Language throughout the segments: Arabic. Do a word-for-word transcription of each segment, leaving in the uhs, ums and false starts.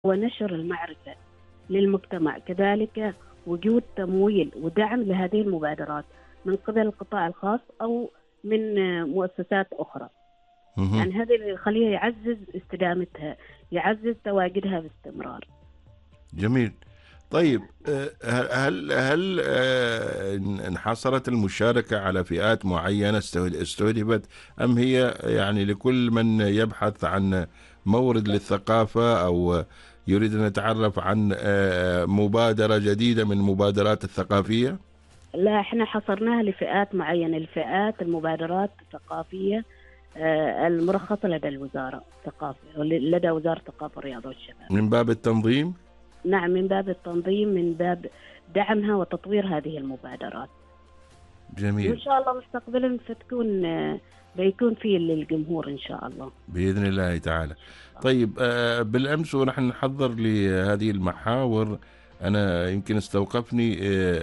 ونشر المعرفة للمجتمع، كذلك وجود تمويل ودعم لهذه المبادرات من قبل القطاع الخاص أو من مؤسسات أخرى. يعني هذه اللي يخليها يعزز استدامتها، يعزز تواجدها باستمرار. جميل. طيب، هل هل انحصرت المشاركة على فئات معينة استهدفت، أم هي يعني لكل من يبحث عن مورد للثقافة أو يريد أن يتعرف عن مبادرة جديدة من المبادرات الثقافية؟ لا، احنا حصرناها لفئات معينة، الفئات المبادرات الثقافية المرخصة لدى الوزارة الثقافة، لدى وزارة الثقافة والرياضة والشباب. من باب التنظيم؟ نعم، من باب التنظيم، من باب دعمها وتطوير هذه المبادرات. جميل. وإن شاء الله مستقبلا ستكون بيكون فيه للجمهور إن شاء الله بإذن الله تعالى. طيب، بالأمس ونحن نحضر لهذه المحاور أنا يمكن استوقفني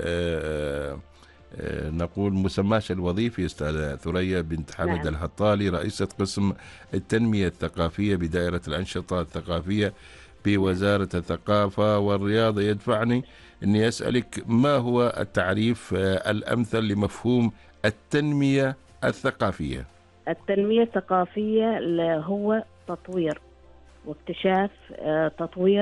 نقول مسماش الوظيفي أستاذة ثريا بنت حمد نعم. الهطالي، رئيسة قسم التنمية الثقافية بدائرة الأنشطة الثقافية بوزارة الثقافة والرياضة، يدفعني أني أسألك ما هو التعريف الأمثل لمفهوم التنمية الثقافية؟ التنمية الثقافية هو تطوير واكتشاف، تطوير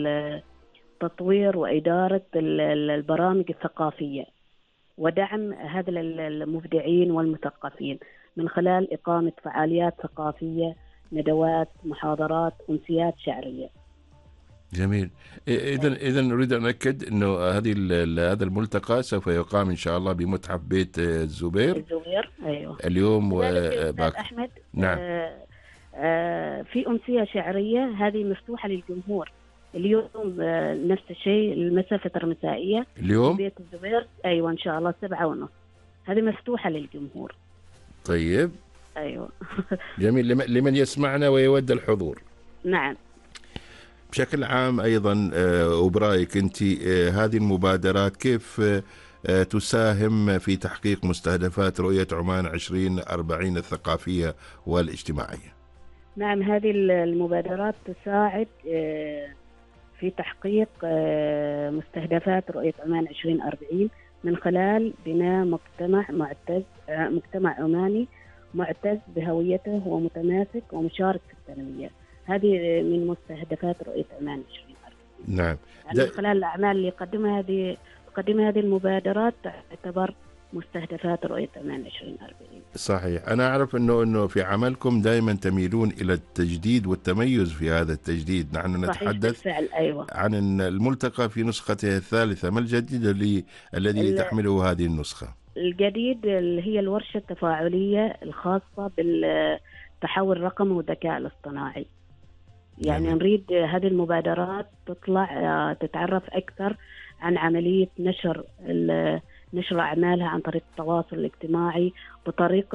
تطوير وإدارة البرامج الثقافية ودعم هذا المبدعين والمثقفين من خلال إقامة فعاليات ثقافية، ندوات، محاضرات، أمسيات شعرية. جميل. إذن إذن نريد أن نأكد إنه هذه هذا الملتقى سوف يقام إن شاء الله بمتحف بيت الزبير. الزبير أيوه. اليوم وباك أحمد. نعم. آه آه في أمسية شعرية هذه مفتوحة للجمهور اليوم، آه نفس الشيء المساء فترة مسائية اليوم بيت الزبير. أيوه إن شاء الله سبعة ونص، هذه مفتوحة للجمهور. طيب. أيوه. جميل. لمن يسمعنا ويود الحضور. نعم. بشكل عام أيضا وبرأيك أنت هذه المبادرات كيف تساهم في تحقيق مستهدفات رؤية عمان عشرين أربعين الثقافية والاجتماعية؟ نعم، هذه المبادرات تساعد في تحقيق مستهدفات رؤية عمان عشرين أربعين من خلال بناء مجتمع معتز، مجتمع عماني معتز بهويته ومتماسك ومشارك في التنمية. هذه من مستهدفات رؤية عمان عشرين أربعين. نعم. يعني من خلال الأعمال اللي يقدمها هذه تقدمها هذه المبادرات تعتبر مستهدفات رؤية عمان عشرين أربعين. صحيح. أنا أعرف أنه أنه في عملكم دائما تميلون إلى التجديد والتميز في هذا التجديد. نحن نتحدث أيوة. عن الملتقى في نسخته الثالثة، ما الجديد اللي الذي تحمله هذه النسخة؟ الجديد اللي هي الورشة التفاعلية الخاصة بالتحول الرقمي والذكاء الاصطناعي. يعني جميل. نريد هذه المبادرات تطلع تتعرف أكثر عن عملية نشر نشر أعمالها عن طريق التواصل الاجتماعي بطريقة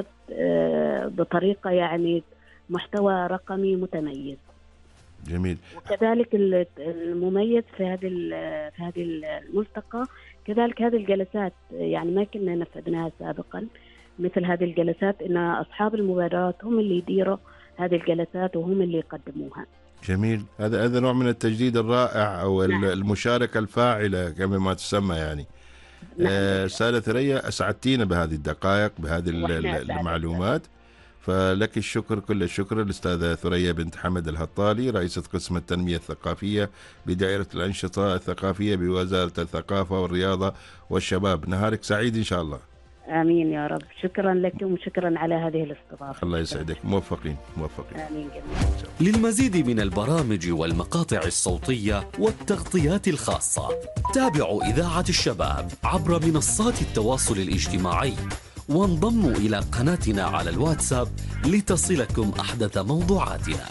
بطريقة يعني محتوى رقمي متميز. جميل. وكذلك المميز في هذه في هذه الملتقى كذلك هذه الجلسات، يعني ما كنا نفذناها سابقا مثل هذه الجلسات، إن أصحاب المبادرات هم اللي يديروا هذه الجلسات وهم اللي يقدموها. جميل. هذا هذا نوع من التجديد الرائع أو نعم. المشاركة الفاعلة كما ما تسمى يعني. نعم. آه سادة ثريا، أسعدتينا بهذه الدقائق بهذه المعلومات، فلك الشكر كل الشكر. الأستاذة ثريا بنت حمد الهطالي، رئيسة قسم التنمية الثقافية بدائرة الأنشطة الثقافية بوزارة الثقافة والرياضة والشباب. نهارك سعيد إن شاء الله. آمين يا رب. شكرا لكم وشكرا على هذه الاستضافة. الله يسعدك. موفقين موفقين. آمين جميعا. للمزيد من البرامج والمقاطع الصوتية والتغطيات الخاصة تابعوا إذاعة الشباب عبر منصات التواصل الاجتماعي، وانضموا إلى قناتنا على الواتساب لتصلكم أحدث موضوعاتنا.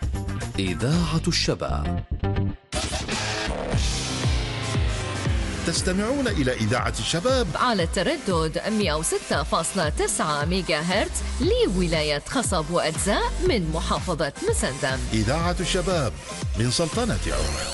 إذاعة الشباب. تستمعون إلى إذاعة الشباب على التردد مئة وستة فاصلة تسعة ميجا هرتز لولاية خصب وأجزاء من محافظة مسندم. إذاعة الشباب من سلطنة عمان.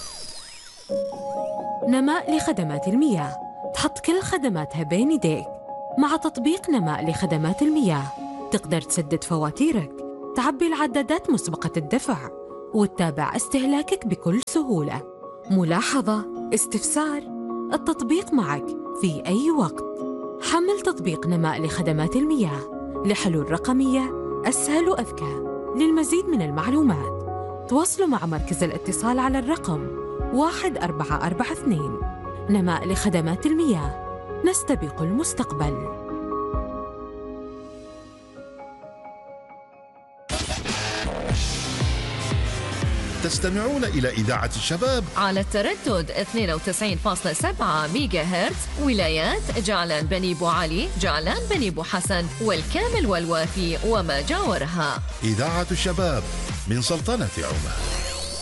نماء لخدمات المياه، تحط كل خدماتها بين يديك. مع تطبيق نماء لخدمات المياه تقدر تسدد فواتيرك، تعبي العدادات مسبقة الدفع، وتتابع استهلاكك بكل سهولة. ملاحظة، استفسار، التطبيق معك في أي وقت. حمل تطبيق نماء لخدمات المياه لحلول رقمية أسهل وأذكى. للمزيد من المعلومات تواصلوا مع مركز الاتصال على الرقم واحد أربعة أربعة اثنين. نماء لخدمات المياه، نستبق المستقبل. تستمعون إلى إذاعة الشباب على التردد اثنين وتسعين فاصلة سبعة ميجا هرتز، ولايات جعلان بني بو علي، جعلان بني بو حسن، والكامل والوافي وما جاورها. إذاعة الشباب من سلطنة عمان.